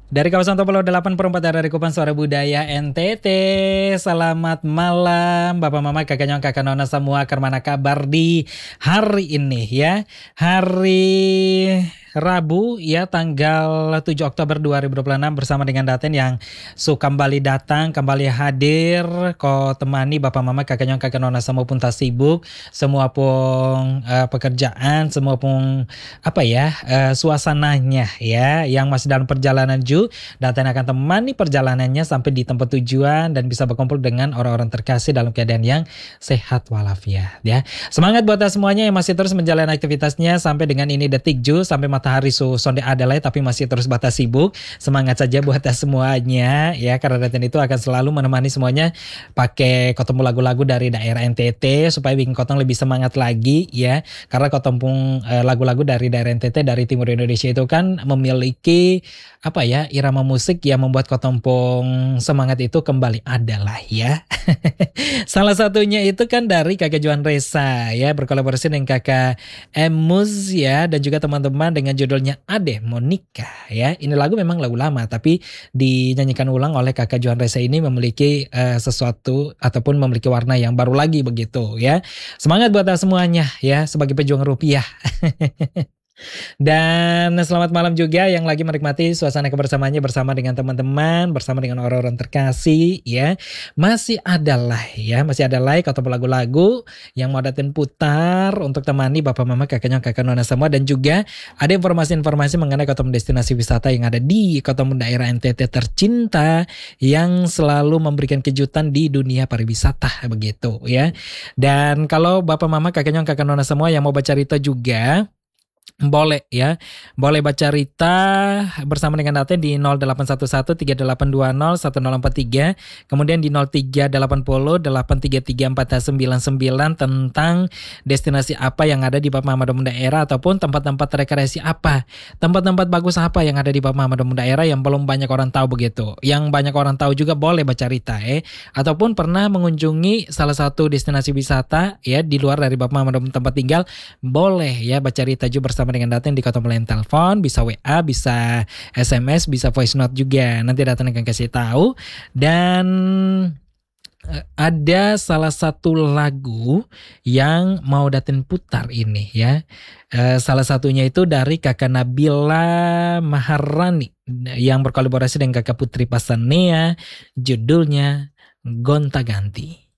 Dari kawasan Topolo 84 dari Kupang Suara Budaya NTT. Selamat malam Bapak Mama, kakak nyong, kakak nona semua. Kemana kabar di hari ini ya? Hari Rabu ya, tanggal 7 Oktober 2026 bersama dengan Daten yang kembali datang, kembali hadir ko temani Bapak Mama, kakak nyong, kakak nona semua pun tak sibuk, semua pun pekerjaan, semua pun suasananya ya yang masih dalam perjalanan Daten akan temani perjalanannya sampai di tempat tujuan dan bisa berkumpul dengan orang-orang terkasih dalam keadaan yang sehat walafiat ya. Semangat buat semuanya yang masih terus menjalani aktivitasnya sampai dengan ini detik sampai matahari sonde Adelaide tapi masih terus batas sibuk. Semangat saja buat semuanya ya, karena Daten itu akan selalu menemani semuanya pakai ketemu lagu-lagu dari daerah NTT supaya bikin kotong lebih semangat lagi ya. Karena kotong pun lagu-lagu dari daerah NTT dari timur Indonesia itu kan memiliki irama musik yang membuat kotompong semangat itu kembali ada lah ya. Salah satunya itu kan dari kakak Juan Resa ya, berkolaborasi dengan kakak Emus ya, dan juga teman-teman dengan judulnya Ade Monica ya. Ini lagu memang lagu lama tapi dinyanyikan ulang oleh kakak Juan Resa ini memiliki sesuatu ataupun memiliki warna yang baru lagi begitu ya. Semangat buat semuanya ya sebagai pejuang rupiah. Dan selamat malam juga yang lagi menikmati suasana kebersamaannya bersama dengan teman-teman, bersama dengan orang-orang terkasih ya. Masih ada like atau lagu-lagu yang mau Daten putar untuk temani Bapak Mama, kakaknya, kakak nona semua, dan juga ada informasi-informasi mengenai kota destinasi wisata yang ada di kota daerah NTT tercinta yang selalu memberikan kejutan di dunia pariwisata begitu ya. Dan kalau Bapak Mama, kakaknya, kakak nona semua yang mau baca cerita juga boleh ya, boleh baca Rita bersama dengan Daten di 081138201043, kemudian di 0380833499 tentang destinasi apa yang ada di Bapak Mama Daerah ataupun tempat-tempat rekreasi apa, tempat-tempat bagus apa yang ada di Bapak Mama Daerah yang belum banyak orang tahu begitu. Yang banyak orang tahu juga boleh baca Rita ataupun pernah mengunjungi salah satu destinasi wisata ya di luar dari Bapak Mama tempat tinggal, boleh ya baca Rita juga bersama dengan Daten di kota lain telepon, bisa WA, bisa SMS, bisa voice note juga. Nanti Daten akan kasih tahu. Dan ada salah satu lagu yang mau Daten putar ini ya. Salah satunya itu dari kakak Nabila Maharani yang berkolaborasi dengan kakak Putri Pasanea, judulnya Gonta Ganti.